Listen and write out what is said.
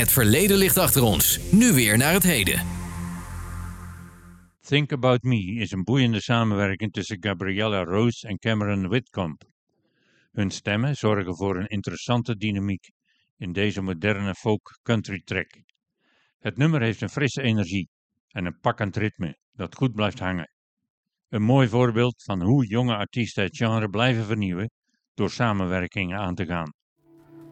Het verleden ligt achter ons. Nu weer naar het heden. Think About Me is een boeiende samenwerking tussen Gabriella Rose en Cameron Whitcomb. Hun stemmen zorgen voor een interessante dynamiek in deze moderne folk-country track. Het nummer heeft een frisse energie en een pakkend ritme dat goed blijft hangen. Een mooi voorbeeld van hoe jonge artiesten het genre blijven vernieuwen door samenwerkingen aan te gaan.